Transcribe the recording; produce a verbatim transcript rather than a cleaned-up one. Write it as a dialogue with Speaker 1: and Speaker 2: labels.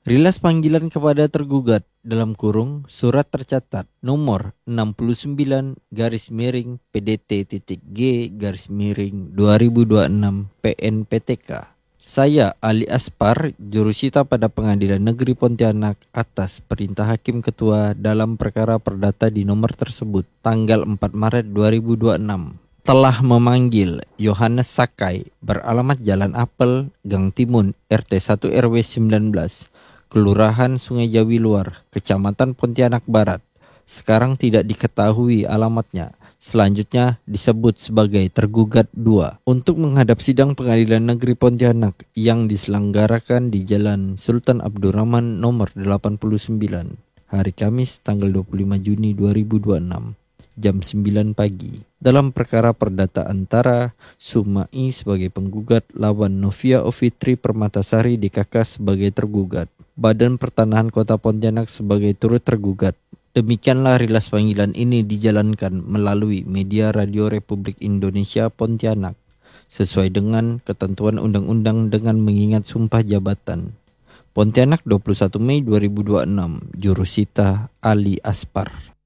Speaker 1: Rilas panggilan kepada tergugat dalam kurung surat tercatat nomor enam puluh sembilan garis miring P D T titik G garis miring dua ribu dua puluh enam P N P T K. Saya Ali Aspar, jurusita pada Pengadilan Negeri Pontianak atas perintah Hakim Ketua dalam perkara perdata di nomor tersebut tanggal empat Maret dua ribu dua puluh enam. Telah memanggil Yohanes Sakai beralamat Jalan Apel, Gang Timun, R T satu R W sembilan belas, Kelurahan Sungai Jawi Luar, Kecamatan Pontianak Barat. Sekarang tidak diketahui alamatnya. Selanjutnya disebut sebagai tergugat dua untuk menghadap sidang Pengadilan Negeri Pontianak yang diselenggarakan di Jalan Sultan Abdurrahman nomor delapan puluh sembilan hari Kamis tanggal dua puluh lima Juni dua ribu dua puluh enam jam sembilan pagi dalam perkara perdata antara Sumai sebagai penggugat lawan Novia Ovitri Permatasari D K K sebagai tergugat, Badan Pertanahan Kota Pontianak sebagai turut tergugat. Demikianlah rilas panggilan ini dijalankan melalui media Radio Republik Indonesia Pontianak sesuai dengan ketentuan undang-undang dengan mengingat sumpah jabatan. Pontianak dua puluh satu Mei dua ribu dua puluh enam, Jurusita Ali Aspar.